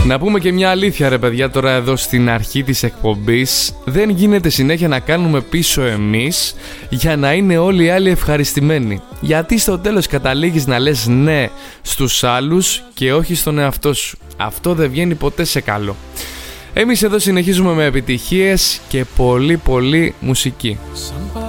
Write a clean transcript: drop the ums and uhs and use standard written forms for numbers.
Να πούμε και μια αλήθεια ρε παιδιά τώρα εδώ στην αρχή της εκπομπής. Δεν γίνεται συνέχεια να κάνουμε πίσω εμείς για να είναι όλοι οι άλλοι ευχαριστημένοι. Γιατί στο τέλος καταλήγεις να λες ναι στους άλλους και όχι στον εαυτό σου. Αυτό δεν βγαίνει ποτέ σε καλό. Εμείς εδώ συνεχίζουμε με επιτυχίες και πολύ μουσική.